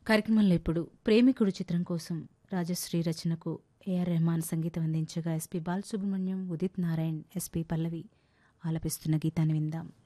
కార్యక్రమంలో ఇప్పుడు ప్రేమికుడు చిత్రం కోసం రాజశ్రీ రచనకు ఏఆర్ రెహమాన్ సంగీతం అందించగా ఎస్పి బాలసుబ్రహ్మణ్యం, ఉదిత్ నారాయణ్, ఎస్పి పల్లవి ఆలపిస్తున్న గీతాన్ని విందాం.